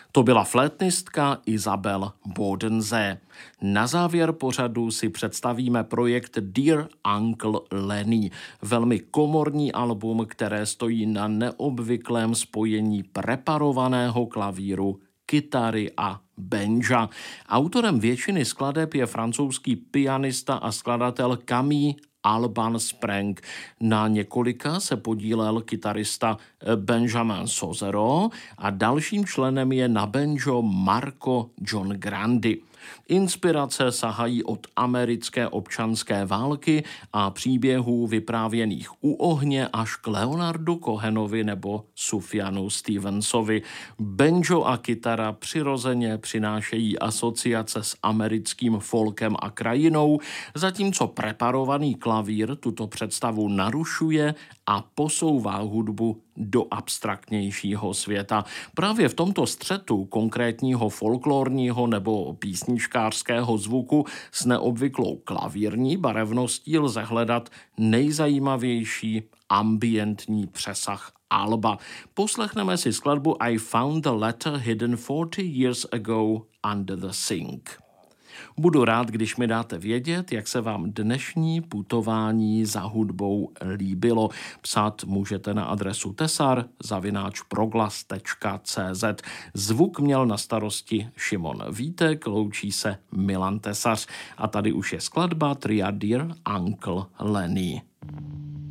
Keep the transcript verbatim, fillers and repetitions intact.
To byla flétnistka Isabel Bodensee. Na závěr pořadu si představíme projekt Dear Uncle Lenny, velmi komorní album, které stojí na neobvyklém spojení preparovaného klavíru, kytary a banja. Autorem většiny skladeb je francouzský pianista a skladatel Camille Alban Spreng. Na několika se podílel kytarista Benjamin Sozero a dalším členem je na banjo Marco John Grandi. Inspirace sahají od americké občanské války a příběhů vyprávěných u ohně až k Leonardu Cohenovi nebo Sufjanu Stevensovi. Banjo a kytara přirozeně přinášejí asociace s americkým folkem a krajinou, zatímco preparovaný klavír tuto představu narušuje a posouvá hudbu do abstraktnějšího světa. Právě v tomto střetu konkrétního folklorního nebo písničkářského zvuku s neobvyklou klavírní barevností lze hledat nejzajímavější ambientní přesah alba. Poslechneme si skladbu I Found the Letter Hidden forty years ago under the sink. Budu rád, když mi dáte vědět, jak se vám dnešní putování za hudbou líbilo. Psát můžete na adresu tesar zavináč proglas tečka cé zet. Zvuk měl na starosti Šimon Vítek, loučí se Milan Tesař. A tady už je skladba tria Dear Uncle Lenny.